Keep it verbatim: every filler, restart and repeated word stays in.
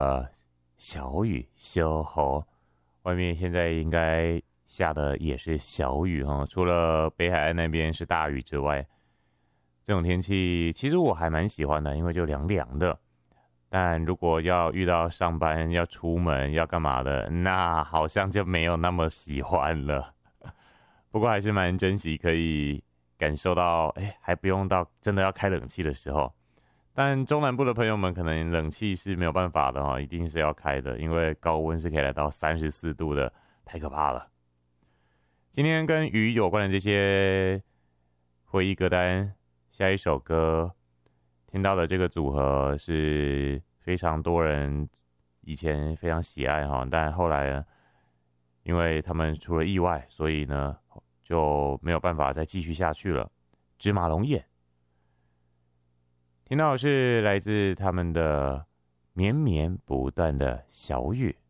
呃，小雨小吼，外面现在应该下的也是小雨哈，除了北海岸那边是大雨之外，这种天气其实我还蛮喜欢的，因为就凉凉的。但如果要遇到上班要出门要干嘛的，那好像就没有那么喜欢了。不过还是蛮珍惜可以感受到，哎，还不用到真的要开冷气的时候。但中南部的朋友们可能冷气是没有办法的哈，一定是要开的，因为高温是可以来到三十四度的，太可怕了。今天跟雨有关的这些回忆歌单，下一首歌听到的这个组合是非常多人以前非常喜爱哈，但后来呢，因为他们出了意外，所以呢就没有办法再继续下去了。芝麻龙眼。听到的是来自他们的绵绵不断的小雨。